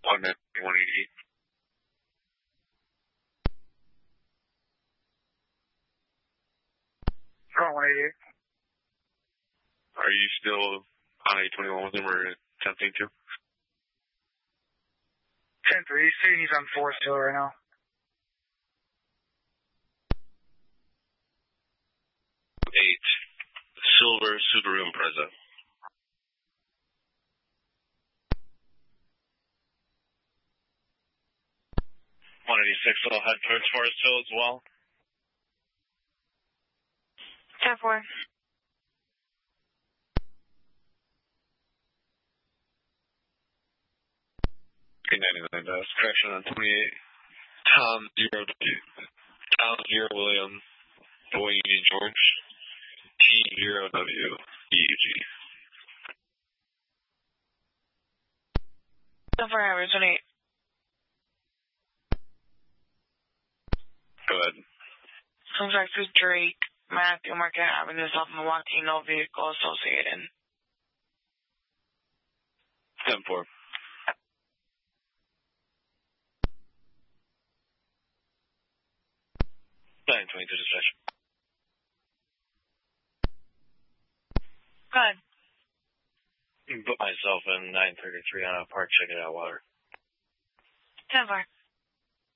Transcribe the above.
180. Front 188. Are you still on 821 with him or attempting to? 10-3. He's saying he's on 4 still right now. 8. Silver Subaru Impreza. 186 will head towards Forest Hill as well. 10-4. Okay, 99 correction on 28. Tom 0 William Boeing George T0 W EUG. 10-4 average 28. Go ahead. Contract with Drake, Matthew Market Avenue, South Milwaukee, no vehicle associated. 10-4. To dispatch. Go ahead. Put myself in 933 on a park, check it out, water. 10-4.